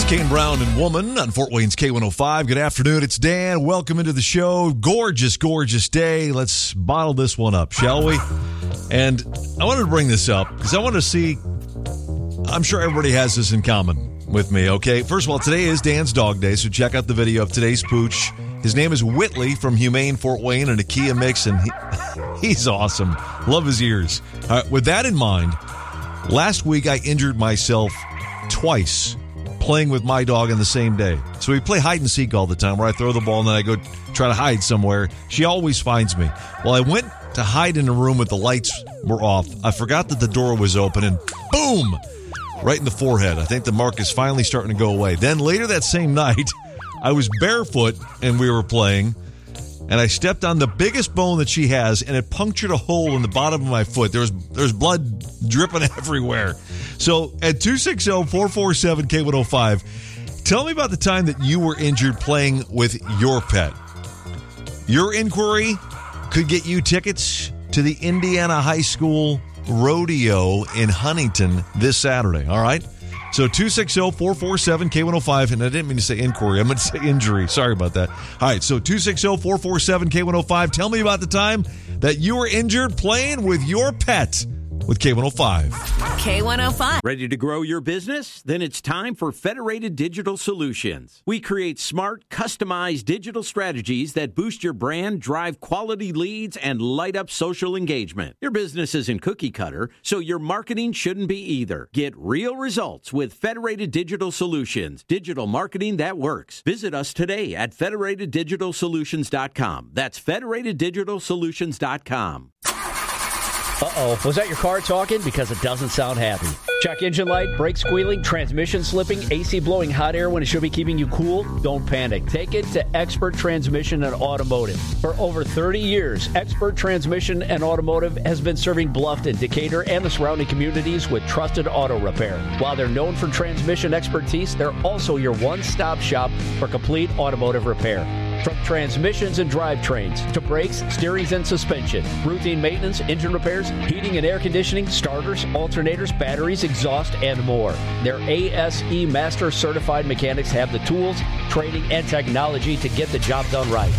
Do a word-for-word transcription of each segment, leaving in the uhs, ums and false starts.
Kane Brown and Woman on Fort Wayne's K one oh five. Good afternoon. It's Dan. Welcome into the show. Gorgeous, gorgeous day. Let's bottle this one up, shall we? And I wanted to bring this up because I want to see, I'm sure everybody has this in common with me, okay? First of all, today is Dan's Dog Day, so check out the video of today's pooch. His name is Whitley from Humane Fort Wayne and a Kia mix, and he, he's awesome. Love his ears. All right, with that in mind, last week I injured myself twice playing with my dog on the same day. So we play hide and seek all the time, where I throw the ball and then I go try to hide somewhere. She always finds me. Well, I went to hide in a room with the lights were off. I forgot that the door was open, and boom, right in the forehead. I think the mark is finally starting to go away. Then later that same night, I was barefoot and we were playing, and I stepped on the biggest bone that she has, and it punctured a hole in the bottom of my foot. There was there's blood dripping everywhere. So at two six zero, four four seven, K one oh five, tell me about the time that you were injured playing with your pet. Your inquiry could get you tickets to the Indiana High School Rodeo in Huntington this Saturday, all right? So two six zero, four four seven, K one oh five, and I didn't mean to say inquiry. I meant to say injury. Sorry about that. All right, so two six zero, four four seven, K one oh five. Tell me about the time that you were injured playing with your pet with K one oh five. K one oh five. Ready to grow your business? Then it's time for Federated Digital Solutions. We create smart, customized digital strategies that boost your brand, drive quality leads, and light up social engagement. Your business isn't cookie cutter, so your marketing shouldn't be either. Get real results with Federated Digital Solutions. Digital marketing that works. Visit us today at federated digital solutions dot com. That's federated digital solutions dot com. Uh-oh, was that your car talking? Because it doesn't sound happy. Check engine light, brake squealing, transmission slipping, A C blowing hot air when it should be keeping you cool? Don't panic. Take it to Expert Transmission and Automotive. For over thirty years, Expert Transmission and Automotive has been serving Bluffton, Decatur, and the surrounding communities with trusted auto repair. While they're known for transmission expertise, they're also your one-stop shop for complete automotive repair. From transmissions and drivetrains to brakes, steerings, and suspension, routine maintenance, engine repairs, heating and air conditioning, starters, alternators, batteries, exhaust, and more. Their A S E Master Certified mechanics have the tools, training, and technology to get the job done right.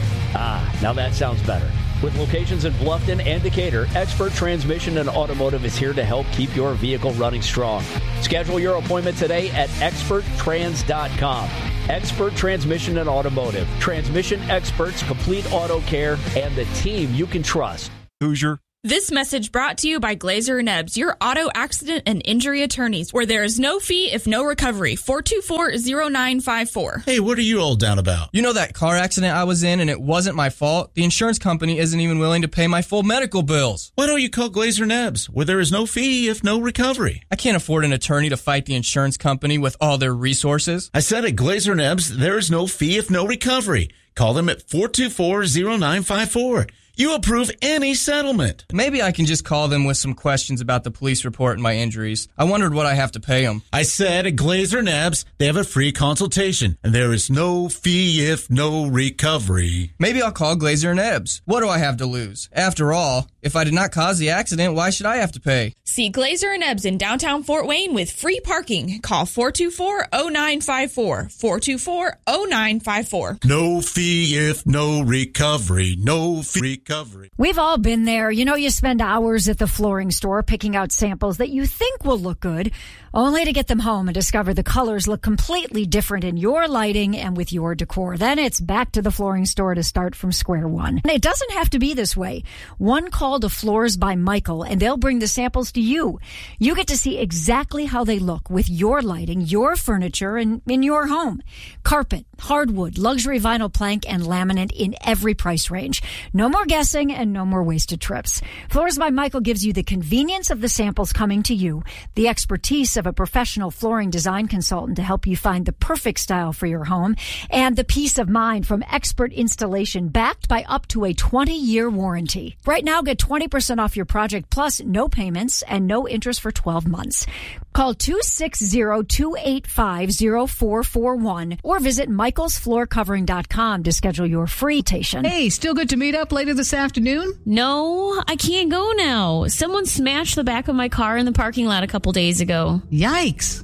Ah, now that sounds better. With locations in Bluffton and Decatur, Expert Transmission and Automotive is here to help keep your vehicle running strong. Schedule your appointment today at expert trans dot com. Expert Transmission and Automotive. Transmission experts, complete auto care, and the team you can trust. Hoosier. This message brought to you by Glazer and Ebbs, your auto accident and injury attorneys, where there is no fee if no recovery. four two four, zero nine five four. Hey, what are you all down about? You know that car accident I was in and it wasn't my fault? The insurance company isn't even willing to pay my full medical bills. Why don't you call Glazer and Ebbs, where there is no fee if no recovery? I can't afford an attorney to fight the insurance company with all their resources. I said at Glazer and Ebbs, there is no fee if no recovery. Call them at four two four, zero nine five four. You approve any settlement. Maybe I can just call them with some questions about the police report and my injuries. I wondered what I have to pay them. I said at Glazer and Ebbs, they have a free consultation, and there is no fee if no recovery. Maybe I'll call Glazer and Ebbs. What do I have to lose? After all, if I did not cause the accident, why should I have to pay? See Glazer and Ebbs in downtown Fort Wayne with free parking. Call four two four, zero nine five four. four two four, zero nine five four. No fee if no recovery. No fee. Recovery. We've all been there. You know, you spend hours at the flooring store picking out samples that you think will look good, only to get them home and discover the colors look completely different in your lighting and with your decor. Then it's back to the flooring store to start from square one. And it doesn't have to be this way. One call to Floors by Michael, and they'll bring the samples to you. You get to see exactly how they look with your lighting, your furniture, and in your home. Carpet, hardwood, luxury vinyl plank, and laminate in every price range. No more guessing and no more wasted trips. Floors by Michael gives you the convenience of the samples coming to you, the expertise of a professional flooring design consultant to help you find the perfect style for your home, and the peace of mind from expert installation backed by up to a twenty-year warranty. Right now, get twenty percent off your project plus no payments and no interest for twelve months. Call two six zero, two eight five, zero four four one or visit michaels floor covering dot com to schedule your free tation. Hey, still good to meet up later this afternoon? No, I can't go now. Someone smashed the back of my car in the parking lot a couple days ago. Yikes.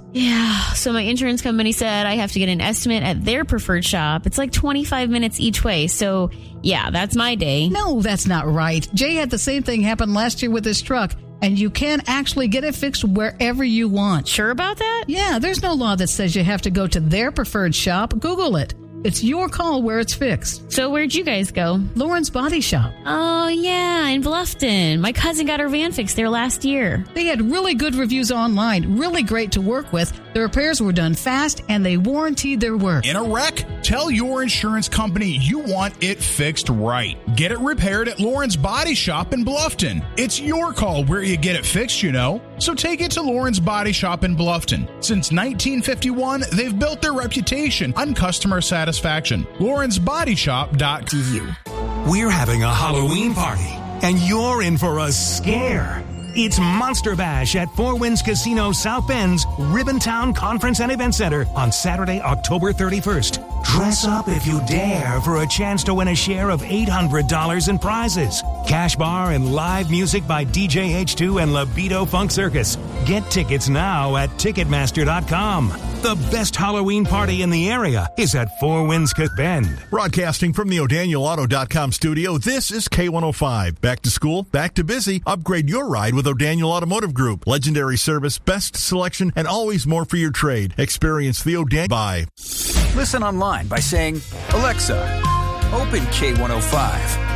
Yeah, so my insurance company said I have to get an estimate at their preferred shop. It's like twenty-five minutes each way. So, yeah, that's my day. No, that's not right. Jay had the same thing happen last year with his truck, and you can actually get it fixed wherever you want. Sure about that? Yeah, there's no law that says you have to go to their preferred shop. Google it. It's your call where it's fixed. So where'd you guys go? Lauren's Body Shop. Oh, yeah, in Bluffton. My cousin got her van fixed there last year. They had really good reviews online, really great to work with. The repairs were done fast, and they warranted their work. In a wreck? Tell your insurance company you want it fixed right. Get it repaired at Lauren's Body Shop in Bluffton. It's your call where you get it fixed, you know. So take it to Lauren's Body Shop in Bluffton. Since nineteen fifty-one, they've built their reputation on customer satisfaction. Lauren's Body Shop dot com. We're having a Halloween party, and you're in for a scare. It's Monster Bash at Four Winds Casino South Bend's Ribbontown Conference and Event Center on Saturday, October thirty-first. Dress up if you dare for a chance to win a share of eight hundred dollars in prizes. Cash bar and live music by D J H two and Libido Funk Circus. Get tickets now at Ticketmaster dot com. The best Halloween party in the area is at Four Winds Casino Bend. Broadcasting from the O'Daniel Auto dot com studio, this is K one oh five. Back to school, back to busy. Upgrade your ride with O'Daniel Automotive Group. Legendary service, best selection, and always more for your trade. Experience the O'Daniel. Bye. Listen online by saying, Alexa, open K one oh five.